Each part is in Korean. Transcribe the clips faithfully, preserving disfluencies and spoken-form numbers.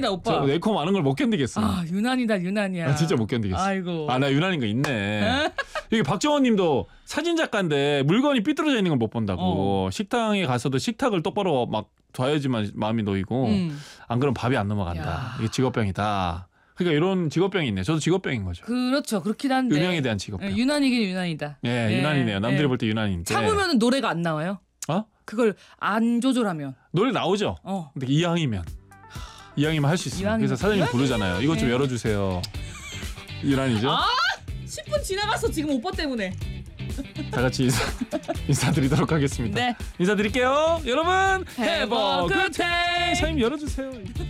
유난이다 오빠. 에코 많은 걸 못 견디겠어. 아 유난이다 유난이야. 아, 진짜 못 견디겠어. 아이고. 아 나 유난인 거 있네. 이게 박정원님도 사진 작가인데 물건이 삐뚤어져 있는 걸 못 본다고. 어. 식당에 가서도 식탁을 똑바로 막 둬야지만 마음이 놓이고 음. 안 그러면 밥이 안 넘어간다. 야. 이게 직업병이다. 그러니까 이런 직업병이 있네. 저도 직업병인 거죠. 그렇죠. 그렇긴 한데. 유명에 대한 직업병. 예, 유난이긴 유난이다. 예, 예, 유난이네요. 남들이 예. 볼 때 유난인데. 참으면 노래가 안 나와요. 어? 그걸 안 조절하면. 노래 나오죠. 어. 근데 이왕이면 이왕이면 할 수 있어요. 이왕이면. 그래서 사장님 부르잖아요. 이것 좀 네. 열어주세요. 유난이죠. 아, 십 분 지나갔어 지금 오빠 때문에. 다 같이 인사, 인사드리도록 하겠습니다. 네. 인사드릴게요. 여러분, Have a good day. 사장님 열어주세요.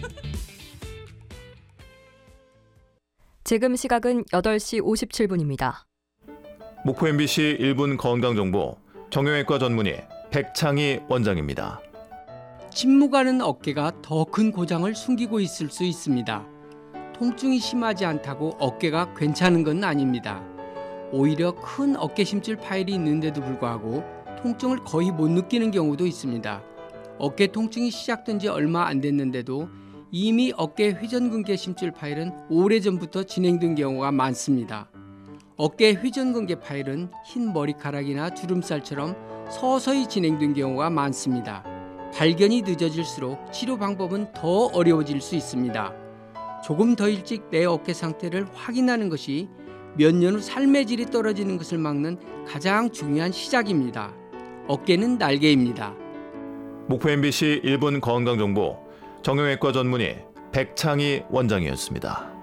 지금 시각은 여덟 시 오십칠 분입니다. 목포 엠비씨 일 분 건강정보 정형외과 전문의 백창희 원장입니다. 침묵하는 어깨가 더 큰 고장을 숨기고 있을 수 있습니다. 통증이 심하지 않다고 어깨가 괜찮은 건 아닙니다. 오히려 큰 어깨 심줄 파일이 있는데도 불구하고 통증을 거의 못 느끼는 경우도 있습니다. 어깨 통증이 시작된 지 얼마 안 됐는데도 이미 어깨 회전근개 심줄 파일은 오래전부터 진행된 경우가 많습니다. 어깨 회전근개 파일은 흰 머리카락이나 주름살처럼 서서히 진행된 경우가 많습니다. 발견이 늦어질수록 치료 방법은 더 어려워질 수 있습니다. 조금 더 일찍 내 어깨 상태를 확인하는 것이 몇 년 후 삶의 질이 떨어지는 것을 막는 가장 중요한 시작입니다. 어깨는 날개입니다. 목포 엠비씨 일 분 건강정보 정형외과 전문의 백창희 원장이었습니다.